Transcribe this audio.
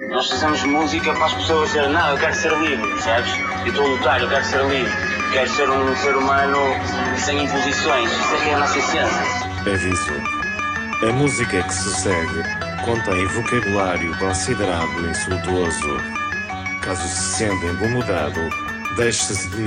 Nós fazemos música para as pessoas dizerem, não, eu quero ser livre, percebes? Eu estou a lutar, eu quero ser livre. Quero ser um ser humano sem imposições. Isso é que é a nossa essência. Aviso. A música que se segue contém vocabulário considerado insultuoso. Caso se senta incomodado, deixe-se de